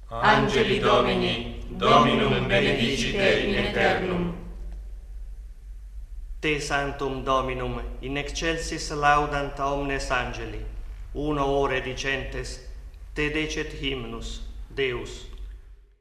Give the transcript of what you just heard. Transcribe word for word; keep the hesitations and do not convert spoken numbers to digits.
Angeli Domini, Dominum benedicite in aeternum. Te sanctum Dominum in excelsis laudant omnes angeli, uno ore dicentes, te decet hymnus, Deus.